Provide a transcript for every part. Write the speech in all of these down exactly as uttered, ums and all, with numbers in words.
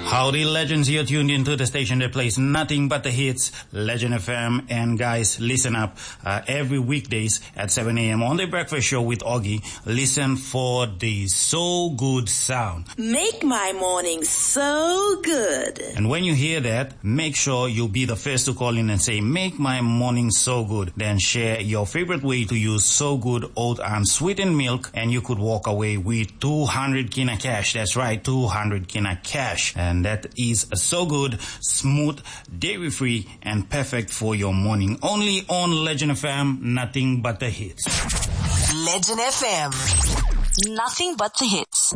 Howdy legends, you're tuned into the station that plays nothing but the hits, Legend F M. And guys, listen up. Uh, every weekdays at seven a.m. on the breakfast show with Augie, listen for the So Good sound. Make my morning so good. And when you hear that, make sure you'll be the first to call in and say, make my morning so good. Then share your favorite way to use So Good oat and sweetened milk, and you could walk away with two hundred kina cash. That's right, two hundred kina cash. And that is So Good, smooth, dairy-free, and perfect for your morning. Only on Legend F M, nothing but the hits. Legend F M, nothing but the hits.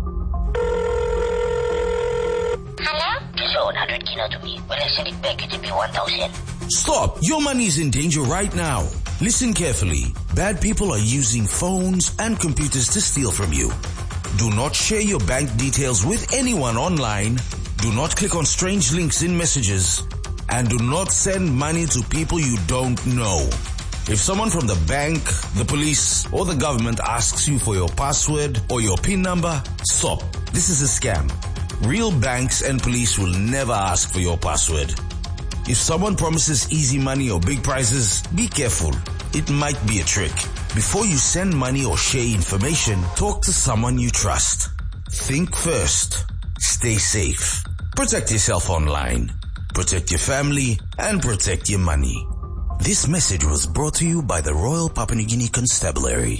Hello? So one hundred kina to me. Well, I send it back, it will be one thousand. Stop! Your money is in danger right now. Listen carefully. Bad people are using phones and computers to steal from you. Do not share your bank details with anyone online. Do not click on strange links in messages. And do not send money to people you don't know. If someone from the bank, the police, or the government asks you for your password or your PIN number, stop. This is a scam. Real banks and police will never ask for your password. If someone promises easy money or big prizes, be careful. It might be a trick. Before you send money or share information, talk to someone you trust. Think first. Stay safe. Protect yourself online. Protect your family and protect your money. This message was brought to you by the Royal Papua New Guinea Constabulary.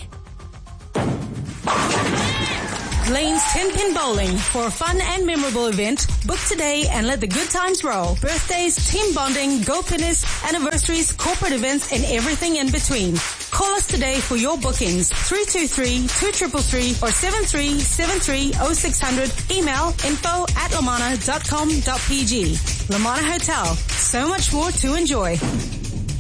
Lane's ten pin Bowling for a fun and memorable event. Book today and let the good times roll. Birthdays, team bonding, go pinners, anniversaries, corporate events, and everything in between. Call us today for your bookings. three two three, two three three or seven three seven three oh six hundred. Email info at lamana dot com dot p g. Lamana Hotel. So much more to enjoy.